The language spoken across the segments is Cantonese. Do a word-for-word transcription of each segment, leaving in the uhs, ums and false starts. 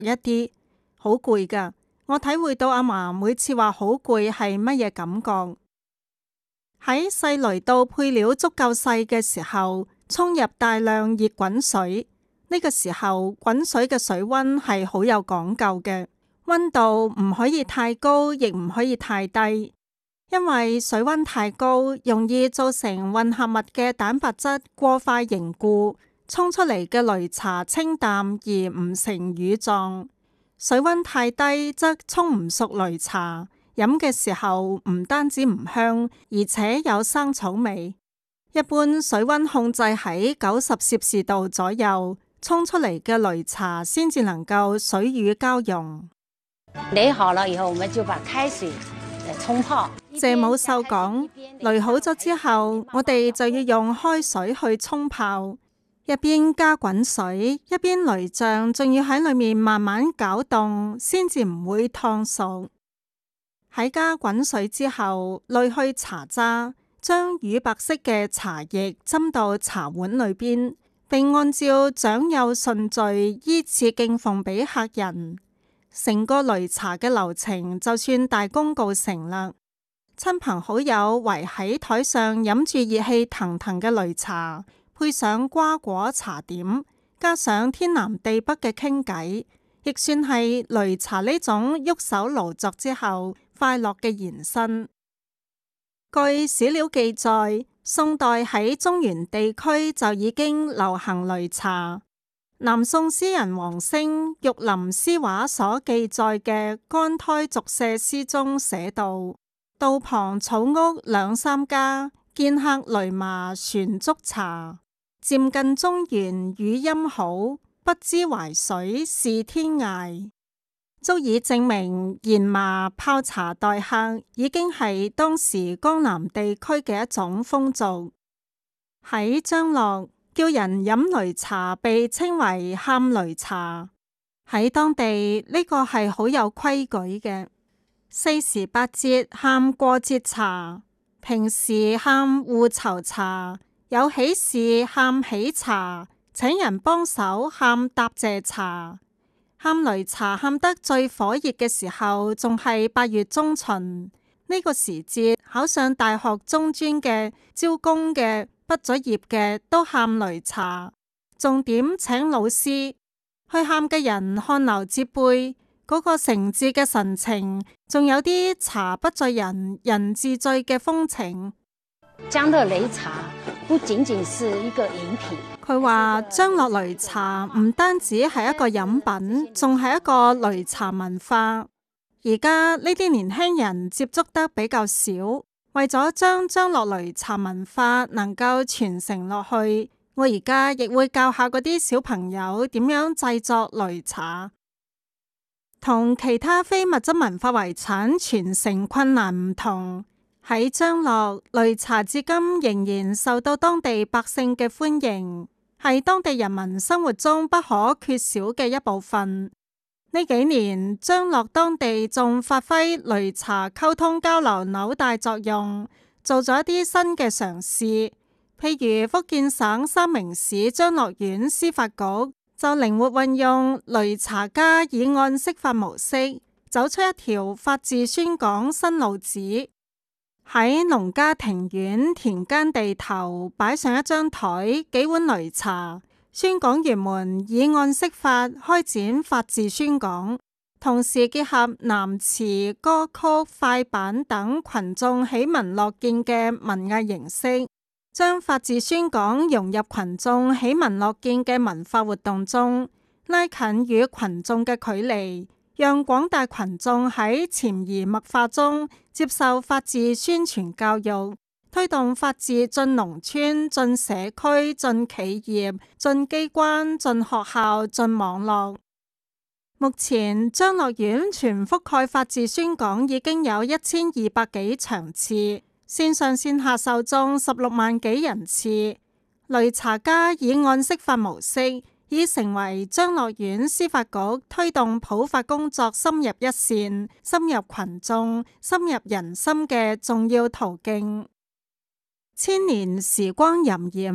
一啲，好攰㗎。我體會到阿嫲每次話好攰係乜嘢感覺。喺細雷到配料足夠細嘅時候，沖入大量熱滾水。呢個時候滾水嘅水溫係好有講究嘅，溫度唔可以太高，亦唔可以太低，因為水溫太高容易造成混合物嘅蛋白質過快凝固，沖出嚟嘅擂茶清淡而唔成乳狀。水溫太低則沖唔熟擂茶，飲嘅時候唔單止唔香，而且有生草味。一般水溫控制喺九十攝氏度左右，沖出嚟嘅擂茶先至能夠水乳交融。 擂好了以後，我們就把開水沖泡。 謝母秀講，擂好咗之後，我哋就要用開水去沖泡，一邊加滾水，一邊擂醬仲要喺裏面慢慢攪動，先至唔會燙熟。喺加滾水之後，濾去茶渣，將乳白色嘅茶液斟到茶碗裏邊，並按照長幼順序依次敬奉俾客人。成個擂茶嘅流程就算大功告成啦。親朋好友圍喺台上飲住熱氣騰騰嘅擂茶，配上瓜果茶點，加上天南地北嘅傾偈，亦算係擂茶呢種喐手勞作之後快樂嘅延伸。據史料記載，宋代喺中原地區就已經流行擂茶。南宋詩人王升《玉林詩話》所記載嘅《干胎續社詩》中寫道：道旁草屋兩三家，見客擂麻旋竹茶。漸近中原語音好，不知淮水是天涯。足以證明燃麻泡茶待客已經係當時江南地區嘅一種風俗。喺張樂，叫人飲擂茶被稱為喊擂茶。喺當地呢個係好有規矩嘅，四時八節喊過節茶，平時喊互酬茶，有喜事喊喜茶，請人幫手喊答謝茶。喊擂茶喊得最火熱嘅時候，仲係八月中旬。呢個時節，考上大學中專嘅、招工嘅、畢咗業嘅都喊擂茶，重點請老師。去喊嘅人汗流浹背，嗰、那個誠摯嘅神情，仲有啲茶不醉人人自醉嘅風情。 江樂擂茶不僅僅是一個飲品， 佢話張樂擂茶唔單止係一個飲品，仲係一個擂茶文化。而家呢啲年輕人接觸得比較少，為咗將張樂擂茶文化能夠傳承落去，我而家亦會教下嗰啲小朋友點樣製作擂茶。同其他非物質文化遺產傳承困難唔同，喺張樂，擂茶至今仍然受到當地百姓嘅歡迎，係當地人民生活中不可缺少嘅一部分。呢幾年，張樂當地仲發揮擂茶溝通交流紐帶作用，做咗一啲新嘅嘗試。譬如福建省三明市張樂縣司法局就靈活運用擂茶家議案釋法模式，走出一條法治宣講新路子。喺農家庭院田間地頭擺上一張台，幾碗擂茶。宣講員們以案釋法開展法治宣講，同時結合南詞、歌曲、快板等群眾喜聞樂見嘅文藝形式，將法治宣講融入群眾喜聞樂見嘅文化活動中，拉近與群眾嘅距離，讓廣大群眾喺潛移默化中接受法治宣傳教育。推動法治進農村、進社區、進企業、進機關、進學校、進網絡。目前張樂縣全覆蓋法治宣講已經有一千二百幾場次，線上線下受眾十六萬幾人次。擂茶家以案釋法模式，已成為張樂縣司法局推動普法工作深入一線、深入群眾、深入人心嘅重要途徑。千年時光荏苒，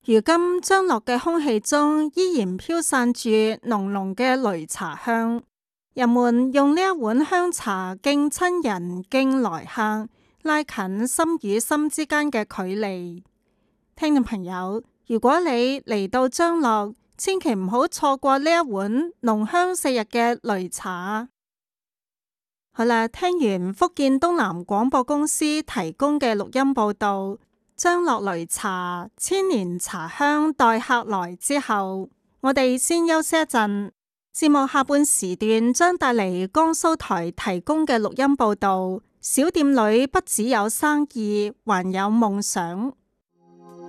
如今將落嘅空氣中依然飄散住濃濃嘅擂茶香，人們用呢一碗香茶敬親人、敬來客，拉近心與心之間嘅距離。聽眾朋友，如果你嚟到將落，千祈唔好錯過呢一碗濃香四溢嘅擂茶。好啦，聽完福建東南廣播公司提供嘅錄音報道，將落擂茶千年茶香待客來之後，我哋先休息一陣。節目下半時段將帶嚟江蘇台提供嘅錄音報道，小店裏不只有生意，還有夢想。